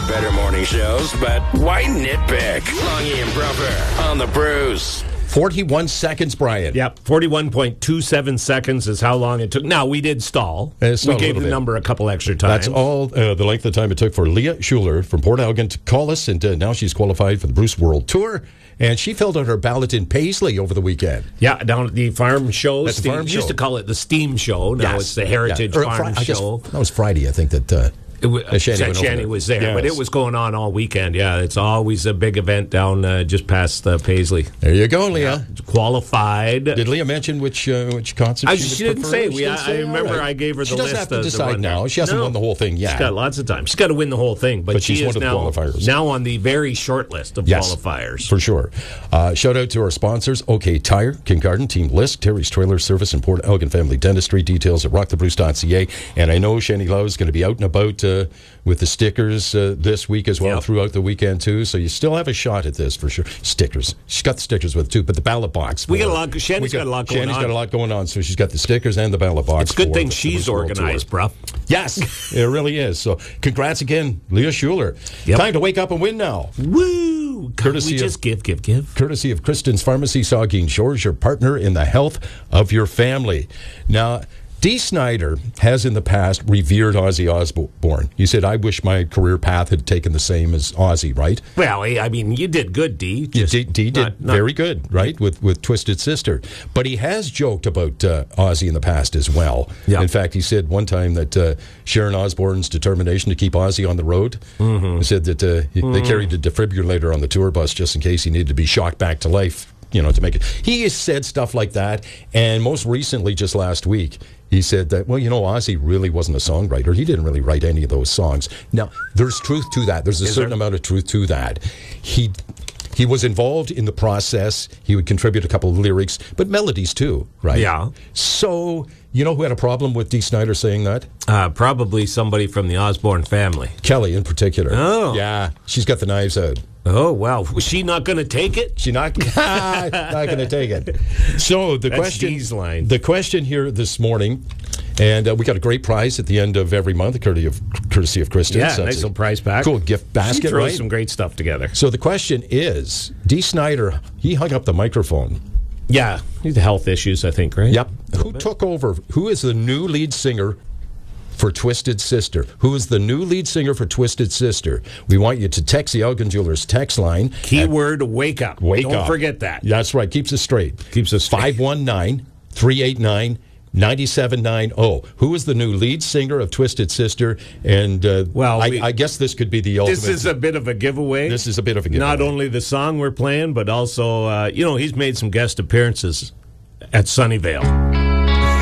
better morning shows, but why nitpick? Longy and Brumper on the Bruce. 41 seconds, Brian. Yep, 41.27 seconds is how long it took. Now, we did stall. We gave the number a couple extra times. That's all the length of time it took for Leah Schuler from Port Elgin to call us, and now she's qualified for the Bruce World Tour. And she filled out her ballot in Paisley over the weekend. Yeah, down at the farm show. That's the farm show. Used to call it the Steam Show. Now it's the Heritage Farm Show. That was Friday, I think, that... Shanny was there, but it was going on all weekend. Yeah, it's always a big event down just past Paisley. There you go, Leah. Qualified. Did Leah mention which concert she didn't say. I remember I gave her the list. She doesn't have to decide now. She hasn't won the whole thing yet. She's got lots of time. She's got to win the whole thing, but she is now on the very short list of qualifiers. For sure. Shout out to our sponsors, OK Tire, Kincardine, Team Lisk, Terry's Trailer Service, and Port Elgin Family Dentistry. Details at rockthebruce.ca. And I know Shanny Lowe is going to be out and about with the stickers this week as well, throughout the weekend too. So you still have a shot at this for sure. Stickers. She's got the stickers with too, but the ballot box. We got a lot. Shanny's got a lot going on. Shanny's got a lot going on, so she's got the stickers and the ballot box. It's a good thing she's organized, bro. Yes, it really is. So congrats again, Leah Schuler. Time to wake up and win now. Woo! Courtesy we just give. Courtesy of Kristen's Pharmacy, Saugeen Shores, your partner in the health of your family. Now, Dee Snider has in the past revered Ozzy Osbourne. He said, I wish my career path had taken the same as Ozzy, right? Well, I mean, you did good, Dee. Dee did very good, right, with Twisted Sister. But he has joked about Ozzy in the past as well. Yeah. In fact, he said one time that Sharon Osbourne's determination to keep Ozzy on the road, he said that they carried a defibrillator on the tour bus just in case he needed to be shocked back to life, to make it. He has said stuff like that, and most recently, just last week, he said that, Ozzy really wasn't a songwriter. He didn't really write any of those songs. Now, there's truth to that. There's a certain amount of truth to that. He was involved in the process. He would contribute a couple of lyrics, but melodies too, right? Yeah. So, who had a problem with Dee Snider saying that? Probably somebody from the Osbourne family. Kelly in particular. Oh. Yeah, she's got the knives out. Oh, wow. Was she not going to take it? She's not going to take it. So the question here this morning, and we got a great prize at the end of every month, courtesy of Kristen. Yeah, nice little prize pack. Cool gift basket, she throws some great stuff together. So the question is, Dee Snider, he hung up the microphone. Yeah, he's health issues, I think, right? Yep. Who took over? Who is the new lead singer for Twisted Sister? Who is the new lead singer for Twisted Sister? We want you to text the Elgin Jewelers text line. Keyword wake up. Don't forget that. That's right. Keeps us straight. 519-389-9790. Who is the new lead singer of Twisted Sister? And I guess this could be the ultimate. This is a bit of a giveaway. Not only the song we're playing, but also, he's made some guest appearances at Sunnyvale.